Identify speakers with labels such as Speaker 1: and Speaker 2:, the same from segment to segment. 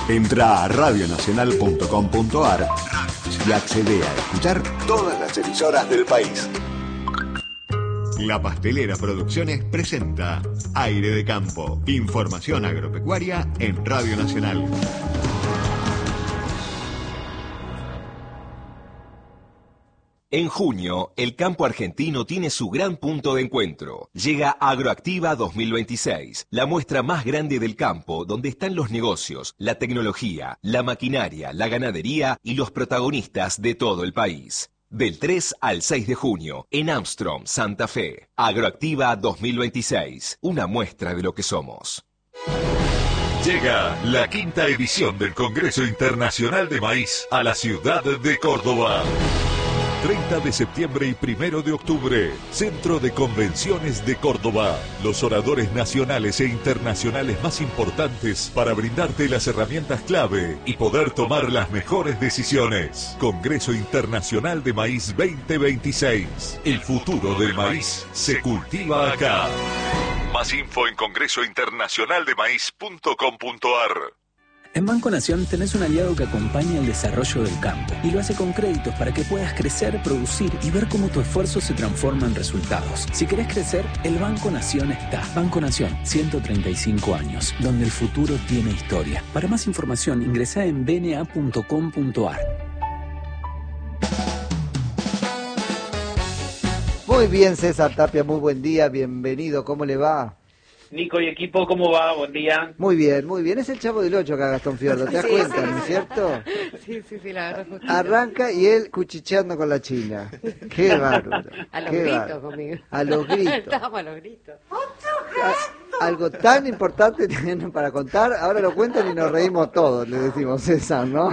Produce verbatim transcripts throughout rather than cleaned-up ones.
Speaker 1: Entra a radio nacional punto com punto ar y accede a escuchar todas las emisoras del país. La Pastelera Producciones presenta Aire de Campo. Información agropecuaria en Radio Nacional.
Speaker 2: En junio, el campo argentino tiene su gran punto de encuentro. Llega Agroactiva dos mil veintiséis, la muestra más grande del campo, donde están los negocios, la tecnología, la maquinaria, la ganadería y los protagonistas de todo el país. Del tres al seis de junio, en Armstrong, Santa Fe. Agroactiva dos mil veintiséis, una muestra de lo que somos.
Speaker 3: Llega la quinta edición del Congreso Internacional de Maíz a la ciudad de Córdoba. treinta de septiembre y primero de octubre, Centro de Convenciones de Córdoba. Los oradores nacionales e internacionales más importantes para brindarte las herramientas clave y poder tomar las mejores decisiones. Congreso Internacional de Maíz veinte veintiséis. El futuro del maíz se cultiva acá. Más info en congreso internacional de maíz punto com punto ar.
Speaker 4: En Banco Nación tenés un aliado que acompaña el desarrollo del campo y lo hace con créditos para que puedas crecer, producir y ver cómo tu esfuerzo se transforma en resultados. Si querés crecer, el Banco Nación está. Banco Nación, ciento treinta y cinco años, donde el futuro tiene historia. Para más información, ingresá en b n a punto com punto ar.
Speaker 5: Muy bien, César Tapia, muy buen día, bienvenido, ¿cómo le va?
Speaker 6: Nico y equipo, ¿cómo va? Buen día.
Speaker 5: Muy bien, muy bien. Es el Chavo del Ocho acá, Gastón Fiordo, ¿te das
Speaker 7: Sí,
Speaker 5: cuenta,
Speaker 7: sí,
Speaker 5: no es
Speaker 7: sí.
Speaker 5: cierto?
Speaker 7: Sí, sí, sí, la verdad. Justito.
Speaker 5: Arranca y él cuchicheando con la China. Qué bárbaro.
Speaker 7: A los
Speaker 5: qué
Speaker 7: gritos
Speaker 5: bárbaro.
Speaker 7: conmigo.
Speaker 5: A los gritos.
Speaker 7: Estábamos a los gritos.
Speaker 5: A- algo tan importante tienen para contar, ahora lo cuentan y nos reímos todos, le decimos César, ¿no?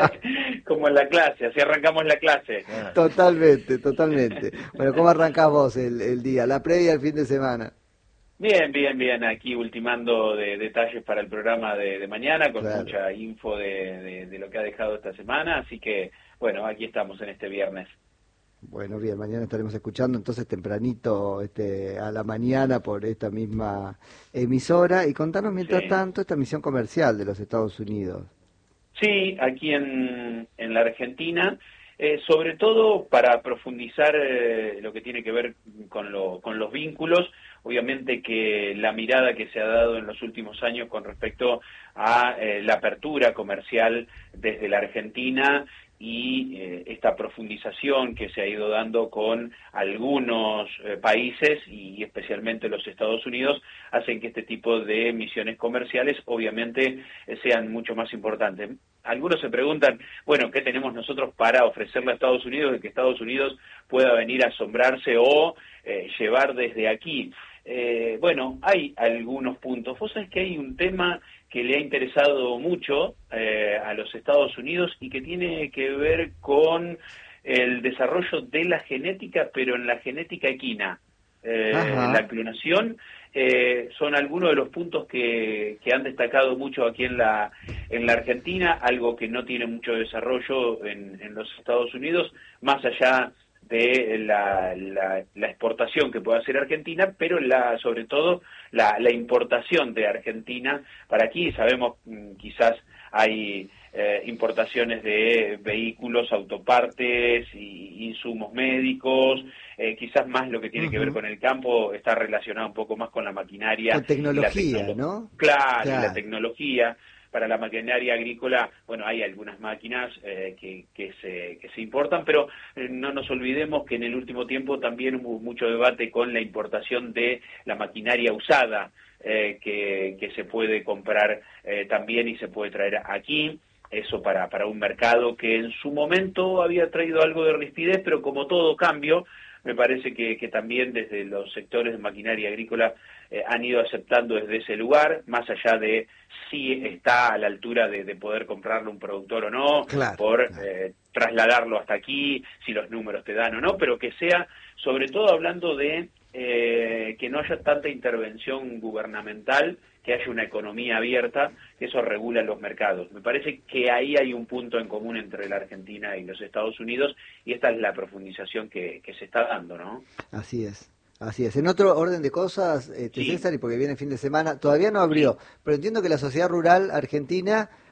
Speaker 6: Como en la clase, así arrancamos la clase.
Speaker 5: Totalmente, totalmente. Bueno, ¿cómo arrancás vos el, el día, la previa al fin de semana?
Speaker 6: Bien, bien, bien, aquí ultimando de detalles para el programa de, de mañana, con
Speaker 5: Claro.
Speaker 6: mucha info de, de, de lo que ha dejado esta semana, así que, bueno, aquí estamos en este viernes.
Speaker 5: Bueno, bien, mañana estaremos escuchando entonces tempranito este, a la mañana por esta misma emisora y contanos mientras
Speaker 6: Sí.
Speaker 5: tanto esta misión comercial de los Estados Unidos.
Speaker 6: Sí, aquí en, en la Argentina, eh, sobre todo para profundizar eh, lo que tiene que ver con, lo, con los vínculos, obviamente que la mirada que se ha dado en los últimos años con respecto a eh, la apertura comercial desde la Argentina y eh, esta profundización que se ha ido dando con algunos eh, países y especialmente los Estados Unidos hacen que este tipo de misiones comerciales obviamente eh, sean mucho más importantes. Algunos se preguntan, bueno, ¿qué tenemos nosotros para ofrecerle a Estados Unidos y que Estados Unidos pueda venir a asombrarse o eh, llevar desde aquí? Eh, bueno, hay algunos puntos. Vos sabés que hay un tema que le ha interesado mucho eh, a los Estados Unidos y que tiene que ver con el desarrollo de la genética, pero en la genética equina. Eh, la clonación eh, son algunos de los puntos que, que han destacado mucho aquí en la en la Argentina, algo que no tiene mucho desarrollo en, en los Estados Unidos, más allá de la, la, la exportación que puede hacer Argentina, pero la sobre todo la, la importación de Argentina para aquí. Sabemos, quizás hay eh, importaciones de vehículos, autopartes, y, insumos médicos, eh, quizás más lo que tiene uh-huh. que ver con el campo está relacionado un poco más con la maquinaria.
Speaker 5: Con tecnología,
Speaker 6: y la tecno-
Speaker 5: ¿no?
Speaker 6: Claro,
Speaker 5: Claro.
Speaker 6: Y la tecnología. Para la maquinaria agrícola, bueno, hay algunas máquinas eh, que, que, se, que se importan, pero eh, no nos olvidemos que en el último tiempo también hubo mucho debate con la importación de la maquinaria usada, eh, que, que se puede comprar eh, también y se puede traer aquí. Eso para, para un mercado que en su momento había traído algo de rispidez, pero como todo cambio, me parece que, que también desde los sectores de maquinaria agrícola eh, han ido aceptando desde ese lugar, más allá de si está a la altura de, de poder comprarlo un productor o no,
Speaker 5: Claro,
Speaker 6: por
Speaker 5: claro.
Speaker 6: Eh, trasladarlo hasta aquí, si los números te dan o no, pero que sea, sobre todo hablando de eh, que no haya tanta intervención gubernamental, que haya una economía abierta, que eso regula los mercados. Me parece que ahí hay un punto en común entre la Argentina y los Estados Unidos, y esta es la profundización que, que se está dando, ¿no?
Speaker 5: Así es. Así es. En otro orden de cosas, este,
Speaker 6: Sí.
Speaker 5: César, y porque viene el fin de semana, todavía no abrió, pero entiendo que la sociedad rural argentina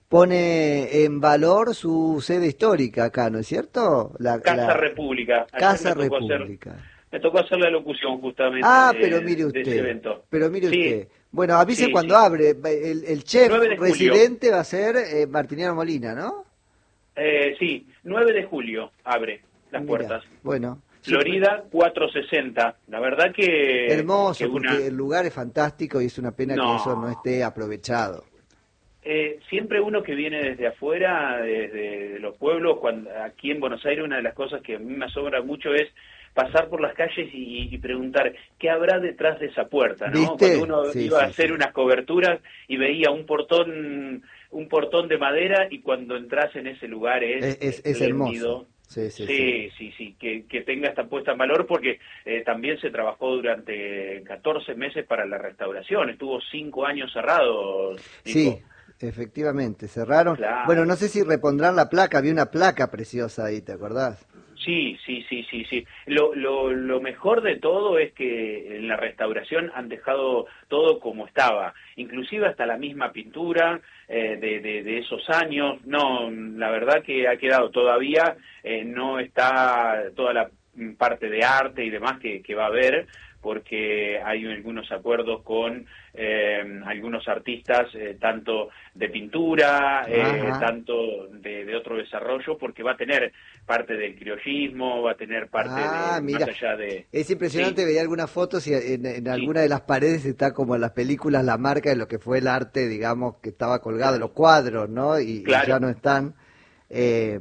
Speaker 5: pone en valor su sede histórica acá, ¿no es cierto? La,
Speaker 6: Casa
Speaker 5: la...
Speaker 6: República. Ayer
Speaker 5: Casa
Speaker 6: me tocó
Speaker 5: República.
Speaker 6: Hacer, me tocó hacer la locución justamente
Speaker 5: Ah,
Speaker 6: de,
Speaker 5: pero mire
Speaker 6: de ese
Speaker 5: usted,
Speaker 6: evento.
Speaker 5: pero mire
Speaker 6: Sí.
Speaker 5: usted. Bueno, avise
Speaker 6: Sí,
Speaker 5: cuando
Speaker 6: sí.
Speaker 5: abre. El, el chef
Speaker 6: nueve de julio.
Speaker 5: residente va a ser eh, Martiniano Molina, ¿no?
Speaker 6: Eh, sí, nueve de julio abre las
Speaker 5: Mira,
Speaker 6: puertas.
Speaker 5: bueno.
Speaker 6: Florida cuatrocientos sesenta. La verdad que...
Speaker 5: Hermoso,
Speaker 6: que
Speaker 5: porque
Speaker 6: una...
Speaker 5: el lugar es fantástico y es una pena
Speaker 6: No.
Speaker 5: que eso no esté aprovechado.
Speaker 6: Eh, siempre uno que viene desde afuera, desde los pueblos, cuando aquí en Buenos Aires, una de las cosas que a mí me asombra mucho es pasar por las calles y, y preguntar qué habrá detrás de esa puerta, ¿no?
Speaker 5: ¿Viste?
Speaker 6: Cuando uno
Speaker 5: Sí,
Speaker 6: iba
Speaker 5: sí,
Speaker 6: a hacer
Speaker 5: sí.
Speaker 6: unas coberturas y veía un portón un portón de madera y cuando entras en ese lugar es
Speaker 5: Es, es, es
Speaker 6: espléndido.
Speaker 5: hermoso. Sí, sí,
Speaker 6: Sí,
Speaker 5: sí.
Speaker 6: sí, sí, que, que tenga esta puesta en valor porque eh, también se trabajó durante catorce meses para la restauración, estuvo cinco años cerrado. Nico.
Speaker 5: Sí, efectivamente, cerraron.
Speaker 6: Claro.
Speaker 5: Bueno, no sé si repondrán la placa, había una placa preciosa ahí, ¿te acordás?
Speaker 6: Sí, sí, sí, sí, sí. Lo, lo, lo mejor de todo es que en la restauración han dejado todo como estaba, inclusive hasta la misma pintura eh, de, de, de esos años. No, la verdad que ha quedado todavía, eh, no está toda la parte de arte y demás que, que va a haber, porque hay algunos acuerdos con eh, algunos artistas, eh, tanto de pintura, eh, tanto de, de otro desarrollo, porque va a tener parte del criollismo, va a tener parte
Speaker 5: Ah,
Speaker 6: de,
Speaker 5: mira,
Speaker 6: más allá de...
Speaker 5: es impresionante,
Speaker 6: Sí.
Speaker 5: veía algunas fotos y en, en
Speaker 6: Sí.
Speaker 5: alguna de las paredes está como en las películas la marca de lo que fue el arte, digamos, que estaba colgado, los cuadros, ¿no? Y,
Speaker 6: Claro.
Speaker 5: y ya no están. Eh,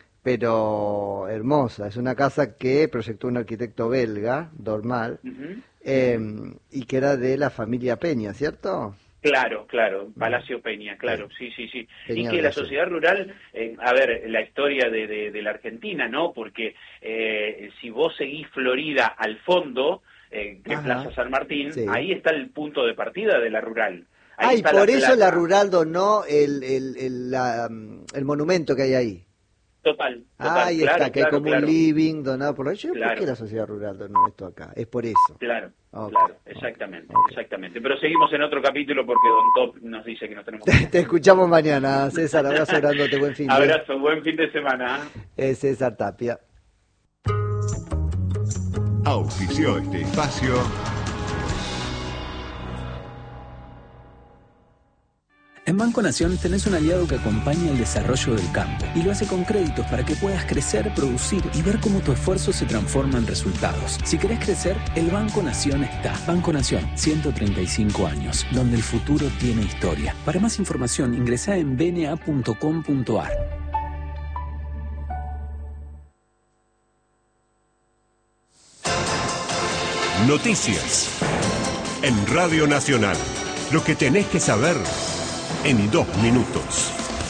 Speaker 5: pero hermosa, es una casa que proyectó un arquitecto belga, Dormal,
Speaker 6: Ujú.
Speaker 5: eh, y que era de la familia Peña, ¿cierto?
Speaker 6: Claro, claro, Palacio Peña, claro, sí, sí, sí.
Speaker 5: Peña
Speaker 6: y que la
Speaker 5: Brasil.
Speaker 6: sociedad rural, eh, a ver, la historia de, de, de la Argentina, ¿no? Porque eh, si vos seguís Florida al fondo, eh, que es
Speaker 5: Ajá.
Speaker 6: Plaza San Martín,
Speaker 5: Sí.
Speaker 6: ahí está el punto de partida de la rural. Ahí
Speaker 5: Ah, y
Speaker 6: está
Speaker 5: por
Speaker 6: la
Speaker 5: eso
Speaker 6: plaza.
Speaker 5: la rural donó el, el, el, la, mm, el monumento que hay ahí.
Speaker 6: Total, total,
Speaker 5: Ahí
Speaker 6: claro,
Speaker 5: está, que
Speaker 6: claro,
Speaker 5: hay como
Speaker 6: claro.
Speaker 5: un living donado por la... Yo, ¿por
Speaker 6: Claro.
Speaker 5: qué la sociedad rural donó esto acá? Es por eso.
Speaker 6: Claro,
Speaker 5: Ok,
Speaker 6: claro,
Speaker 5: ok,
Speaker 6: exactamente,
Speaker 5: ok.
Speaker 6: exactamente. Pero seguimos en otro capítulo porque Don Top nos dice que nos tenemos que...
Speaker 5: Te escuchamos mañana, César. Abrazo grandote, buen fin de...
Speaker 6: Abrazo, buen fin de semana.
Speaker 5: Eh, César Tapia.
Speaker 1: Auspició este espacio.
Speaker 4: En Banco Nación tenés un aliado que acompaña el desarrollo del campo y lo hace con créditos para que puedas crecer, producir y ver cómo tu esfuerzo se transforma en resultados. Si querés crecer, el Banco Nación está. Banco Nación, ciento treinta y cinco años, donde el futuro tiene historia. Para más información, ingresá en b n a punto com punto a r.
Speaker 8: Noticias en Radio Nacional. Lo que tenés que saber en dos minutos.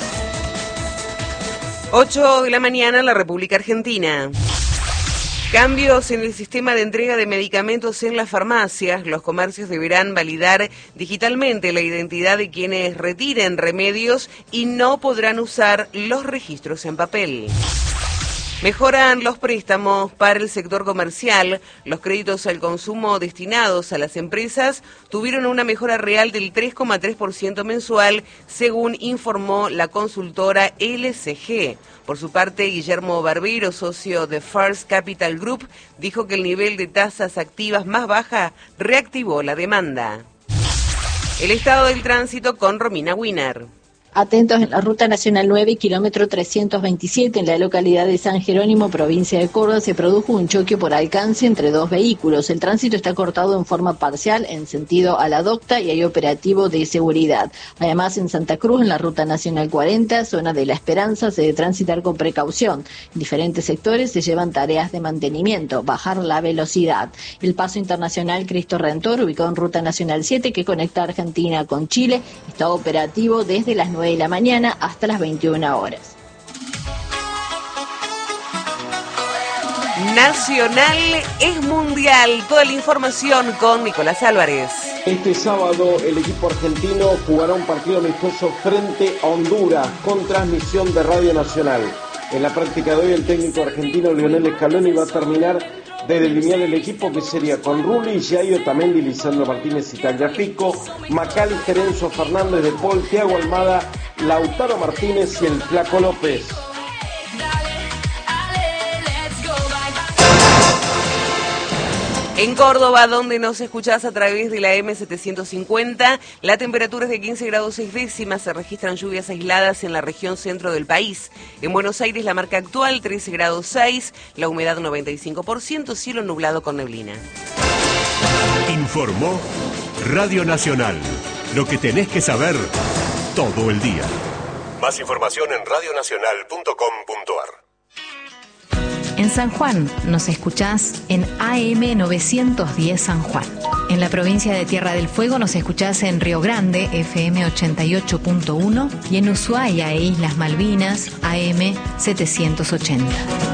Speaker 9: ocho de la mañana en la República Argentina. Cambios en el sistema de entrega de medicamentos en las farmacias. Los comercios deberán validar digitalmente la identidad de quienes retiren remedios y no podrán usar los registros en papel. Mejoran los préstamos para el sector comercial. Los créditos al consumo destinados a las empresas tuvieron una mejora real del tres coma tres por ciento mensual, según informó la consultora L C G. Por su parte, Guillermo Barbero, socio de First Capital Group, dijo que el nivel de tasas activas más baja reactivó la demanda. El estado del tránsito con Romina Wiener.
Speaker 10: Atentos en la Ruta Nacional nueve, kilómetro trescientos veintisiete, en la localidad de San Jerónimo, provincia de Córdoba, se produjo un choque por alcance entre dos vehículos. El tránsito está cortado en forma parcial en sentido a la docta y hay operativo de seguridad. Además, en Santa Cruz, en la Ruta Nacional cuarenta, zona de La Esperanza, se debe transitar con precaución. En diferentes sectores se llevan tareas de mantenimiento, bajar la velocidad. El paso internacional Cristo Redentor, ubicado en Ruta Nacional siete, que conecta Argentina con Chile, está operativo desde las nueve de la mañana hasta las veintiuna horas.
Speaker 9: Nacional es mundial. Toda la información con Nicolás Álvarez.
Speaker 11: Este sábado el equipo argentino jugará un partido amistoso frente a Honduras con transmisión de Radio Nacional. En la práctica de hoy el técnico argentino Lionel Scaloni va a terminar de delinear el equipo, que sería con Rulli, Yayo, Tamendi, Lisandro Martínez y Tagliafico, Macalister, Enzo Fernández, De Paul, Thiago Almada Lautaro Martínez y el Flaco López.
Speaker 9: En Córdoba, donde nos escuchás a través de la M setecientos cincuenta, la temperatura es de quince grados seis décimas, se registran lluvias aisladas en la región centro del país. En Buenos Aires la marca actual trece grados seis, la humedad noventa y cinco por ciento, cielo nublado con neblina.
Speaker 8: Informó Radio Nacional, lo que tenés que saber todo el día. Más información en radio nacional punto com punto ar.
Speaker 12: En San Juan nos escuchás en A M novecientos diez San Juan. En la provincia de Tierra del Fuego nos escuchás en Río Grande, F M ochenta y ocho punto uno, y en Ushuaia e Islas Malvinas, A M setecientos ochenta.